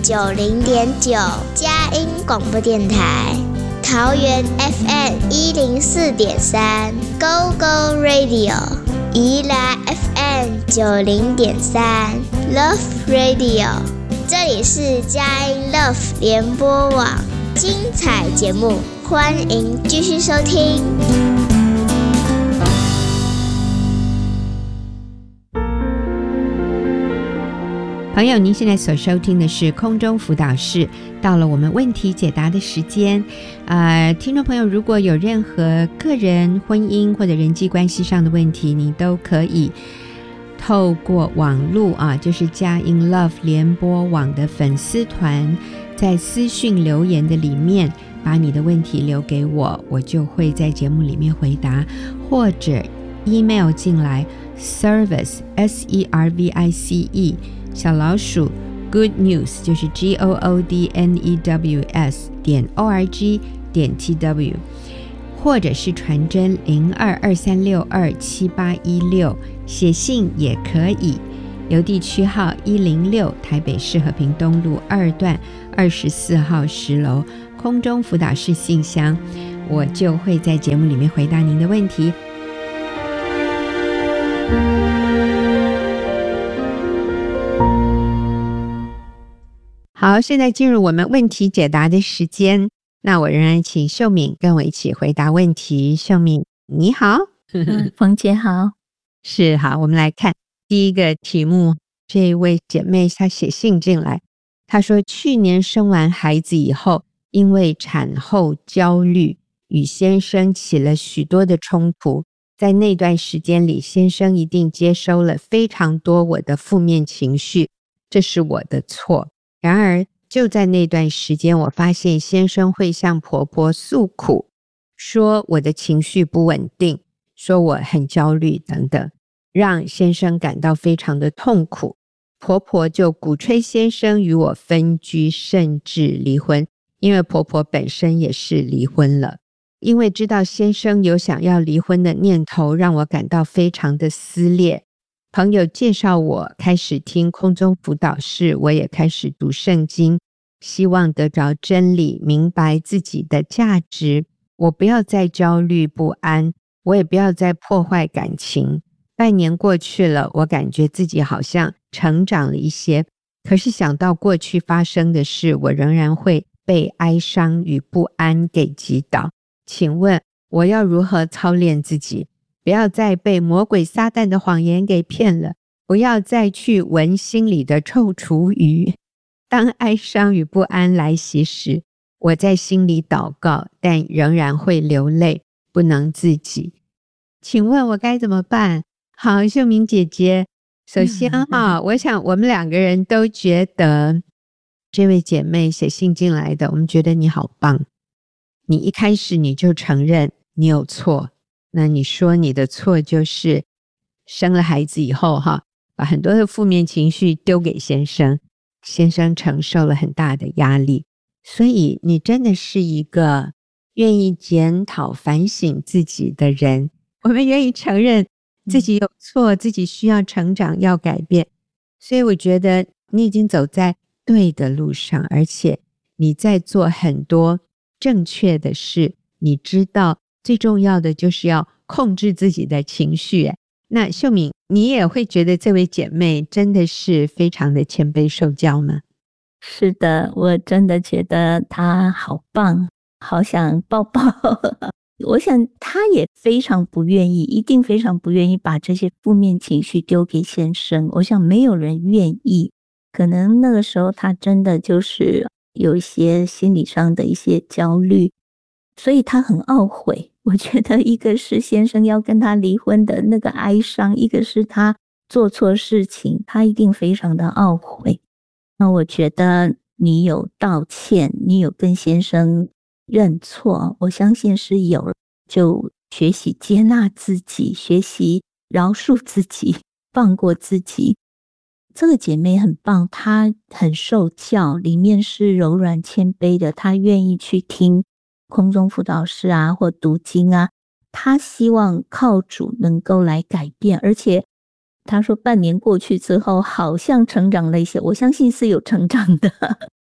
90.9佳音广播电台，桃园 FM104.3 Go Go Radio， 宜兰 FM90.3 Love Radio， 这里是佳音 Love 联播网，精彩节目，欢迎继续收听。 朋友，您现在所收听的是空中辅导室，到了我们问题解答的时间。听众朋友，如果有任何个人、婚姻或者人际关系上的问题，你都可以透过网络就是佳音 Love 联播网的粉丝团，在私讯留言的里面把你的问题留给我，我就会在节目里面回答，或者 email 进来 service SERVICE 小老鼠 good news 就是 GOODNEWS.org.tw， 或者是传真0223627816，写信也可以，邮递区号106，台北市和平东路2段24号10楼，空中辅导室信箱，我就会在节目里面回答您的问题。好，现在进入我们问题解答的时间，那我仍然请秀敏跟我一起回答问题。秀敏你好。 冯姐好。 是，好，我们来看第一个题目，这位姐妹她写信进来，她说去年生完孩子以后，因为产后焦虑与先生起了许多的冲突，在那段时间里，先生一定接收了非常多我的负面情绪，这是我的错。然而就在那段时间，我发现先生会向婆婆诉苦，说我的情绪不稳定，说我很焦虑等等，让先生感到非常的痛苦。婆婆就鼓吹先生与我分居，甚至离婚，因为婆婆本身也是离婚了。因为知道先生有想要离婚的念头，让我感到非常的撕裂。朋友介绍我开始听空中辅导室，我也开始读圣经，希望得着真理，明白自己的价值。我不要再焦虑不安，我也不要再破坏感情。半年过去了，我感觉自己好像成长了一些，可是想到过去发生的事，我仍然会被哀伤与不安给击倒。请问我要如何操练自己，不要再被魔鬼撒旦的谎言给骗了，不要再去闻心里的臭厨余。当哀伤与不安来袭时，我在心里祷告，但仍然会流泪，不能自己。请问我该怎么办？好，秀敏姐姐，首先我想我们两个人都觉得这位姐妹写信进来的，我们觉得你好棒。你一开始你就承认你有错，那你说你的错就是生了孩子以后把很多的负面情绪丢给先生，先生承受了很大的压力，所以你真的是一个愿意检讨反省自己的人。我们愿意承认自己有错，自己需要成长，要改变，所以我觉得你已经走在对的路上，而且你在做很多正确的事。你知道最重要的就是要控制自己的情绪。那秀敏，你也会觉得这位姐妹真的是非常的谦卑受教吗？ 是的，我真的觉得她好棒，好想抱抱。我想她也非常不愿意，一定非常不愿意把这些负面情绪丢给先生，我想没有人愿意。可能那个时候她真的就是有一些心理上的一些焦虑，所以她很懊悔。我觉得一个是先生要跟她离婚的那个哀伤，一个是她做错事情，她一定非常的懊悔。那我觉得你有道歉，你有跟先生认错，我相信是有，就学习接纳自己，学习饶恕自己，放过自己。这个姐妹很棒，她很受教，里面是柔软谦卑的，她愿意去听空中辅导室啊，或读经啊，她希望靠主能够来改变，而且她说半年过去之后好像成长了一些，我相信是有成长的。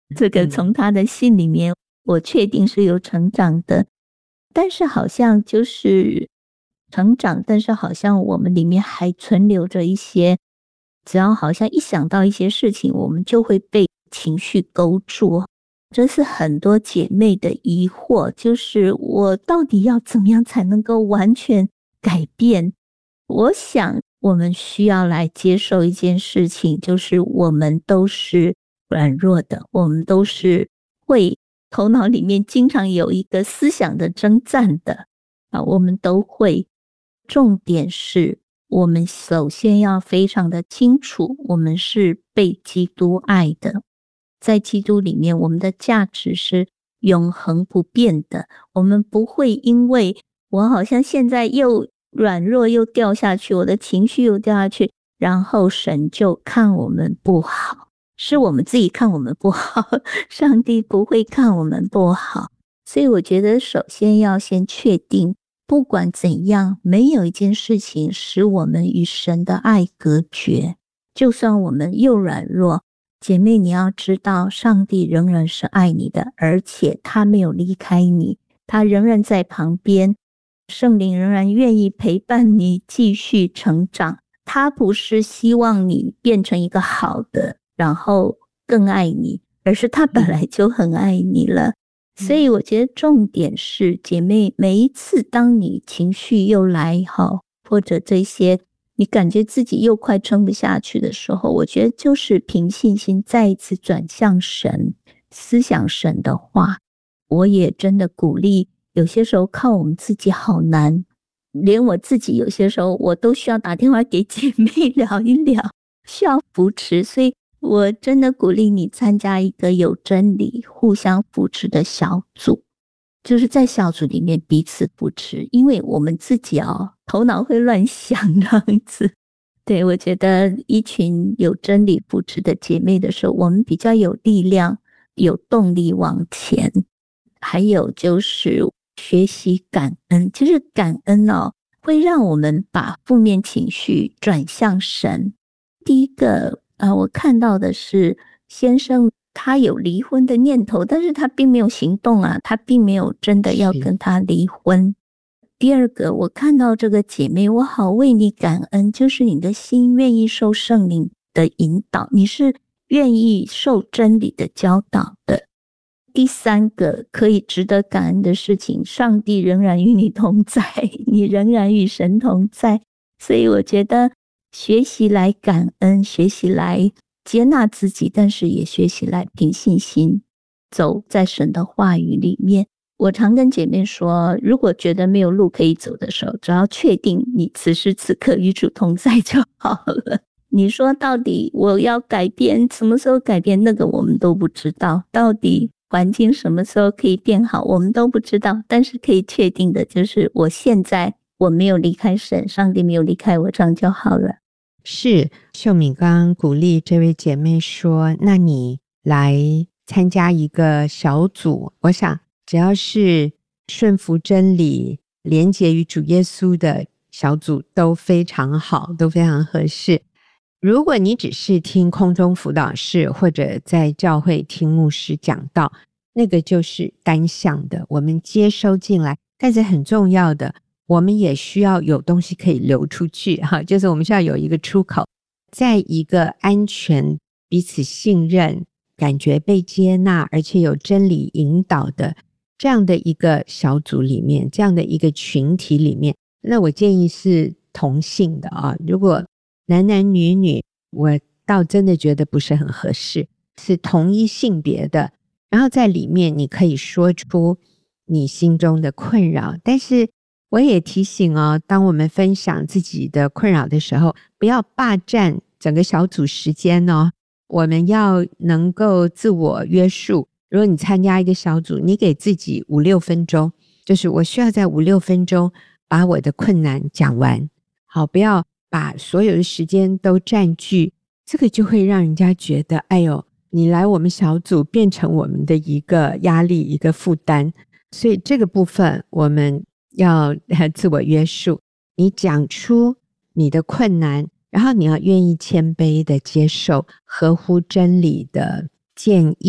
这个从他的信里面，我确定是有成长的，但是好像就是成长，但是好像我们里面还存留着一些，只要好像一想到一些事情，我们就会被情绪勾住。这是很多姐妹的疑惑，就是我到底要怎么样才能够完全改变？我想我们需要来接受一件事情，就是我们都是软弱的，我们都是会头脑里面经常有一个思想的征战的我们都会。重点是我们首先要非常的清楚，我们是被基督爱的，在基督里面我们的价值是永恒不变的，我们不会因为我好像现在又软弱又掉下去，我的情绪又掉下去，然后神就看我们不好，是我们自己看我们不好，上帝不会看我们不好。所以我觉得首先要先确定，不管怎样，没有一件事情使我们与神的爱隔绝，就算我们又软弱，姐妹你要知道，上帝仍然是爱你的，而且他没有离开你，他仍然在旁边，圣灵仍然愿意陪伴你继续成长，他不是希望你变成一个好的，然后更爱你，而是他本来就很爱你了。所以我觉得重点是，姐妹每一次当你情绪又来或者这些你感觉自己又快撑不下去的时候，我觉得就是凭信心再一次转向神，思想神的话。我也真的鼓励，有些时候靠我们自己好难，连我自己有些时候我都需要打电话给姐妹聊一聊，需要扶持。所以我真的鼓励你参加一个有真理互相扶持的小组，就是在小组里面彼此扶持，因为我们自己头脑会乱想这样子。对，我觉得一群有真理扶持的姐妹的时候，我们比较有力量有动力往前。还有就是学习感恩，就是感恩会让我们把负面情绪转向神。第一个我看到的是先生他有离婚的念头，但是他并没有行动他并没有真的要跟他离婚。第二个，我看到这个姐妹，我好为你感恩，就是你的心愿意受圣灵的引导，你是愿意受真理的教导的。第三个可以值得感恩的事情，上帝仍然与你同在，你仍然与神同在。所以我觉得学习来感恩，学习来接纳自己，但是也学习来凭信心走在神的话语里面。我常跟姐妹说，如果觉得没有路可以走的时候，只要确定你此时此刻与主同在就好了。你说到底我要改变，什么时候改变，那个我们都不知道，到底环境什么时候可以变好我们都不知道，但是可以确定的就是我现在我没有离开神，上帝没有离开我，这样就好了。 是，秀敏刚刚鼓励这位姐妹说，那你来参加一个小组，我想只要是顺服真理连结于主耶稣的小组都非常好，都非常合适。如果你只是听空中辅导室或者在教会听牧师讲道，那个就是单向的，我们接收进来，但是很重要的，我们也需要有东西可以流出去就是我们需要有一个出口，在一个安全彼此信任感觉被接纳而且有真理引导的这样的一个小组里面，这样的一个群体里面，那我建议是同性的如果男男女女我倒真的觉得不是很合适，是同一性别的，然后在里面你可以说出你心中的困扰，但是我也提醒当我们分享自己的困扰的时候，不要霸占整个小组时间我们要能够自我约束。如果你参加一个小组，你给自己5-6分钟，就是我需要在5-6分钟把我的困难讲完，好，不要把所有的时间都占据，这个就会让人家觉得哎呦，你来我们小组变成我们的一个压力一个负担。所以这个部分我们要自我约束，你讲出你的困难，然后你要愿意谦卑的接受合乎真理的建议，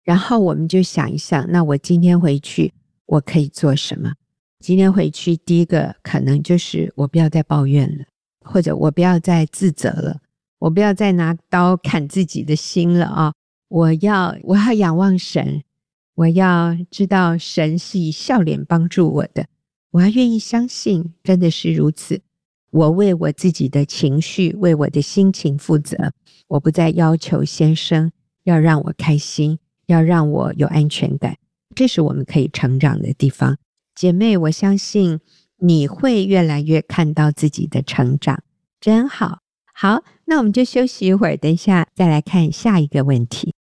然后我们就想一想，那我今天回去我可以做什么？今天回去第一个可能就是我不要再抱怨了，或者我不要再自责了，我不要再拿刀砍自己的心了啊！我要仰望神，我要知道神是以笑脸帮助我的，我要愿意相信真的是如此。我为我自己的情绪，为我的心情负责，我不再要求先生要让我开心，要让我有安全感，这是我们可以成长的地方。姐妹，我相信你会越来越看到自己的成长，真好。好，那我们就休息一会儿，等一下再来看下一个问题。